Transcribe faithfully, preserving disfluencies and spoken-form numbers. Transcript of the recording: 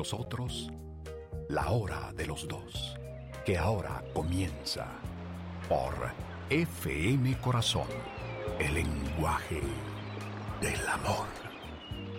vosotros La Hora de los Dos, que ahora comienza por F M Corazón, el lenguaje del amor.